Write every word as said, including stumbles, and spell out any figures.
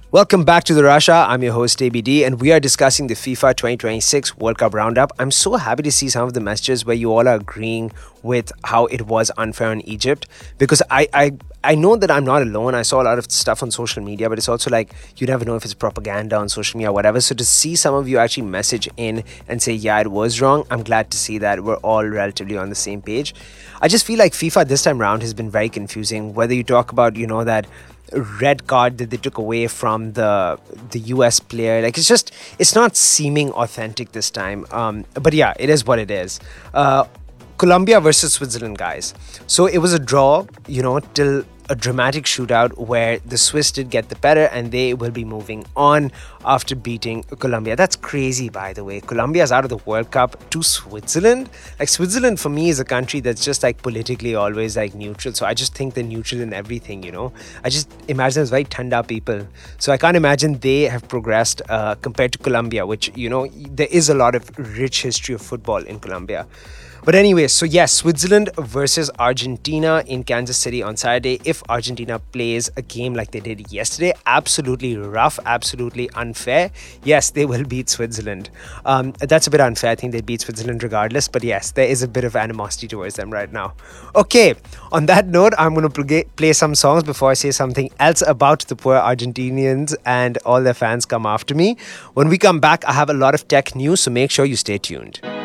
Welcome back to the Russia. I'm your host A B D, and we are discussing the FIFA twenty twenty-six World Cup roundup. I'm so happy to see some of the messages where you all are agreeing with how it was unfair in Egypt, because I, I I know that I'm not alone. I saw a lot of stuff on social media, but it's also like you never know if it's propaganda on social media or whatever. So to see some of you actually message in and say, yeah, it was wrong, I'm glad to see that we're all relatively on the same page. I just feel like FIFA this time round has been very confusing. Whether you talk about, you know, that red card that they took away from the the U S player, like it's just it's not seeming authentic this time. Um, but yeah, it is what it is. Uh, Colombia versus Switzerland, guys. So it was a draw, you know, till a dramatic shootout where the Swiss did get the better and they will be moving on after beating Colombia. That's crazy, by the way. Colombia's out of the World Cup to Switzerland. Like, Switzerland for me is a country that's just like politically always like neutral. So I just think they're neutral in everything, you know. I just imagine it's very tanda people. So I can't imagine they have progressed uh, compared to Colombia, which, you know, there is a lot of rich history of football in Colombia. But anyway, so yes, Switzerland versus Argentina in Kansas City on Saturday. If Argentina plays a game like they did yesterday, absolutely rough, absolutely unfair, yes, they will beat Switzerland. Um, that's a bit unfair. I think they beat Switzerland regardless. But yes, there is a bit of animosity towards them right now. Okay, on that note, I'm going to play some songs before I say something else about the poor Argentinians and all their fans come after me. When we come back, I have a lot of tech news, so make sure you stay tuned.